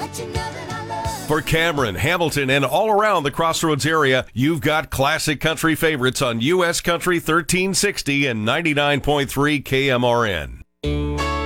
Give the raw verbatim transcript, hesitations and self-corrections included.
Let you know that I love. For Cameron, Hamilton, and all around the Crossroads area, you've got classic country favorites on U S Country thirteen sixty and ninety-nine point three K M R N.